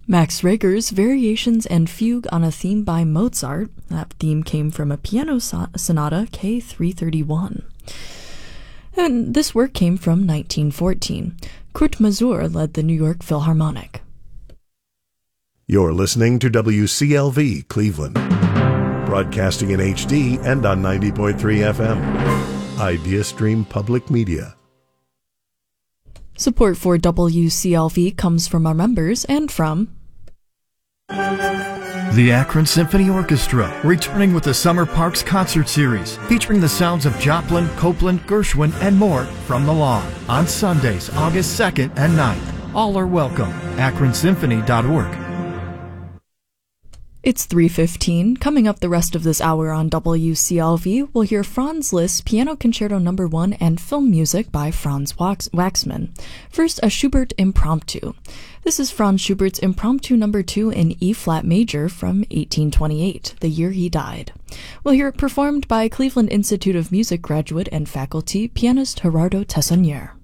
Max Reger's Variations and Fugue on a Theme by Mozart. That theme came from a piano sonata K331. And this work came from 1914. Kurt Masur led the New York Philharmonic. You're listening to WCLV Cleveland, broadcasting in HD and on 90.3 FM. IdeaStream Public Media. Support for WCLV comes from our members and from the Akron Symphony Orchestra, returning with the Summer Parks Concert Series, featuring the sounds of Joplin, Copeland, Gershwin, and more from the lawn on Sundays, August 2nd and 9th. All are welcome. akronsymphony.org. It's 3:15. Coming up the rest of this hour on WCLV, we'll hear Franz Liszt's Piano Concerto No. 1 and film music by Franz Waxman. First, a Schubert Impromptu. This is Franz Schubert's Impromptu No. 2 in E-flat major from 1828, the year he died. We'll hear it performed by Cleveland Institute of Music graduate and faculty pianist Gerardo Tessonnier.